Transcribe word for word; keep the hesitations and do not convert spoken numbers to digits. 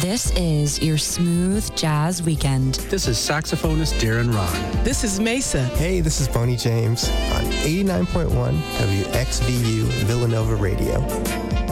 This is your smooth jazz weekend. This is saxophonist Darren Ron. This is Mesa. Hey, this is Boney James on eighty-nine point one W X V U Villanova Radio.